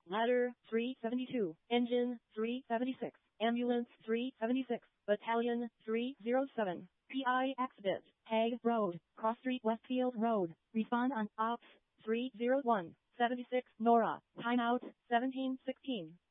Ladder 372, Engine 376, Ambulance 376, Battalion 307. PIX bit, Hague Road, Cross Street Westfield Road. Respond on Ops 301, 76 Nora. Timeout 1716.